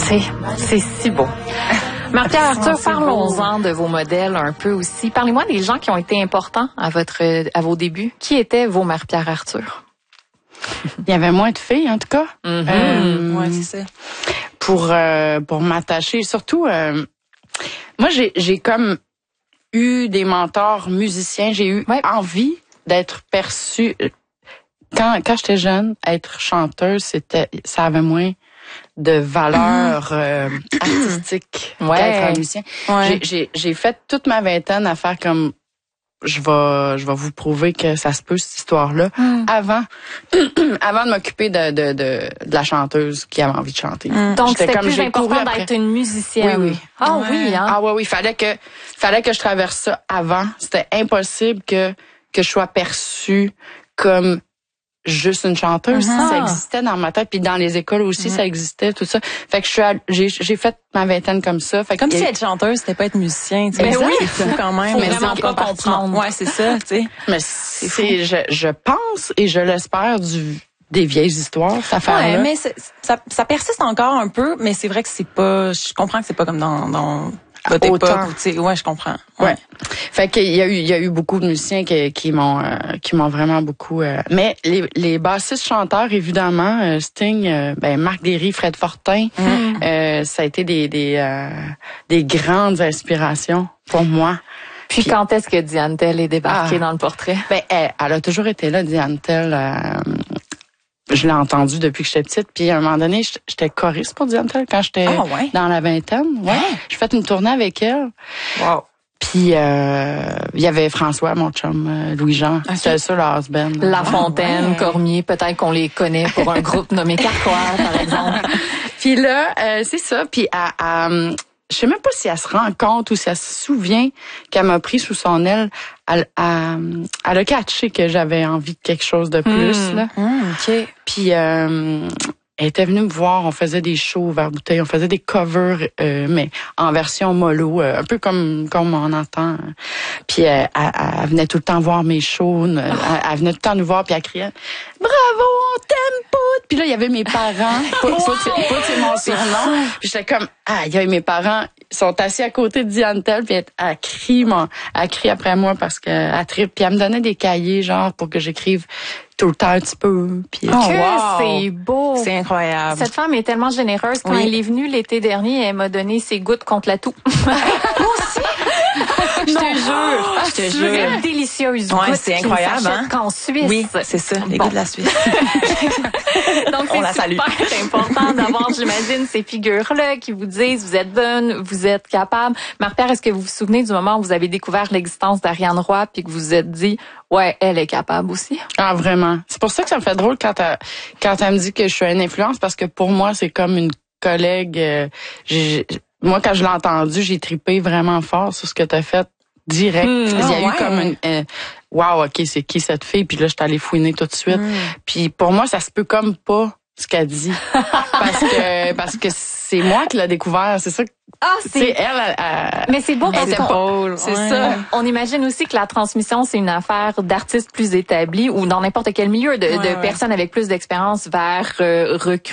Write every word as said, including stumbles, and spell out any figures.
C'est, c'est si beau. Marie-Pierre Arthur, parlons-en de vos modèles un peu aussi. Parlez-moi des gens qui ont été importants à votre, à vos débuts. Qui étaient vos Marie-Pierre Arthur? Il y avait moins de filles, en tout cas. Mm-hmm. Euh, ouais, c'est ça. Pour, euh, pour m'attacher. Surtout, euh, moi, j'ai, j'ai comme eu des mentors musiciens. J'ai eu ouais. envie d'être perçue. Quand, quand j'étais jeune, être chanteuse, c'était, ça avait moins de valeur euh, artistique ouais. qu'être un musicien. Ouais. J'ai, j'ai, j'ai fait toute ma vingtaine à faire comme je vais, je vais vous prouver que ça se peut cette histoire-là mm. avant, avant de m'occuper de, de, de, de la chanteuse qui avait envie de chanter. Mm. Donc c'était comme, plus important d'être une musicienne. Oui, oui. Ah ouais. oui, hein. Ah oui, oui. Fallait que, fallait que je traverse ça avant. C'était impossible que que je sois perçue comme juste une chanteuse. Mm-hmm. Ça existait dans ma tête, puis dans les écoles aussi, mm-hmm. ça existait, tout ça. Fait que je suis, à, j'ai, j'ai fait ma vingtaine comme ça. Fait comme que, si être chanteuse, c'était pas être musicien. Tu sais. Mais oui, c'est fou quand même. Faut mais vraiment pas comprendre. Ouais, c'est ça, tu sais. Mais c'est, c'est je, je pense et je l'espère du des vieilles histoires, ça fait. Ouais, mais c'est, ça, ça persiste encore un peu, mais c'est vrai que c'est pas. Je comprends que c'est pas comme dans. dans Votre autant. Époque, tu sais, ouais, je comprends. Ouais. ouais. Fait qu'il y a eu, il y a eu beaucoup de musiciens qui, qui m'ont, euh, qui m'ont vraiment beaucoup. Euh, mais les, les bassistes chanteurs, évidemment, euh, Sting, euh, ben Marc Derry, Fred Fortin, mm. euh, ça a été des, des, euh, des grandes inspirations pour moi. Puis, Puis quand est-ce que Diane Tell est débarquée ah, dans le portrait? Ben, elle, elle a toujours été là, Diane Tell. Euh, Je l'ai entendue depuis que j'étais petite. Puis à un moment donné, j'étais choriste pour Diane Tell quand j'étais ah, ouais. dans la vingtaine. Ouais. Hein? J'ai fait une tournée avec elle. Wow. Puis euh, il y avait François, mon chum, euh, Louis-Jean. Okay. C'était ça, le husband. La Fontaine, ah, ouais. Cormier, peut-être qu'on les connaît pour un groupe nommé Carquois, par exemple. Puis là, euh, c'est ça. Puis à, à je sais même pas si elle se rend compte ou si elle se souvient qu'elle m'a pris sous son aile. Elle, elle, elle a catché que j'avais envie de quelque chose de plus. Mmh. Là. Mmh, OK. Puis euh, elle était venue me voir. On faisait des shows vers bouteille. On faisait des covers, euh, mais en version mollo, euh, un peu comme comme on entend. Puis euh, elle, elle venait tout le temps voir mes shows. Elle, elle venait tout le temps nous voir, puis elle criait « Bravo, on t'aime, Pout! » Puis là, il y avait mes parents. Pout, Pout, c'est mon surnom. Puis j'étais comme « Ah, il y a mes parents. » Ils sont assis à côté de Diane Tell, puis elle, elle crie, mon, elle crie après moi parce qu'elle tripe. Puis elle me donnait des cahiers, genre, pour que j'écrive tout le temps un petit peu. Puis, oh, wow. C'est beau. C'est incroyable. Cette femme est tellement généreuse. Quand oui. elle est venue l'été dernier, elle m'a donné ses gouttes contre la toux. Moi aussi. Je te jure. Je te jure. Délicieuse. Ouais, c'est incroyable, hein? Qu'en Suisse. Oui, c'est ça. Les bon. Gouttes de la Suisse. Donc, on c'est super important d'avoir, j'imagine, ces figures-là qui vous disent vous êtes bonne, vous êtes capable. Marie-Pierre, est-ce que vous vous souvenez du moment où vous avez découvert l'existence d'Ariane Roy puis que vous vous êtes dit ouais, elle est capable aussi? Ah, vraiment. C'est pour ça que ça me fait drôle quand elle, quand elle me dit que je suis une influence parce que pour moi, c'est comme une collègue. Euh, j'ai, moi, quand je l'ai entendu, j'ai tripé vraiment fort sur ce que tu as fait direct. Mmh, Il y a oh, eu ouais. comme une... Euh, wow, OK, c'est qui cette fille? Puis là, je suis allée fouiner tout de suite. Mmh. Puis pour moi, ça se peut comme pas ce qu'elle dit. parce que parce que c'est moi qui l'ai découvert. C'est ça. Ah, c'est elle, elle, elle. Mais c'est beau parce qu'on. C'est ouais. ça. On imagine aussi que la transmission, c'est une affaire d'artistes plus établis ou dans n'importe quel milieu, de, ouais, de ouais. personnes avec plus d'expérience vers euh, recruter.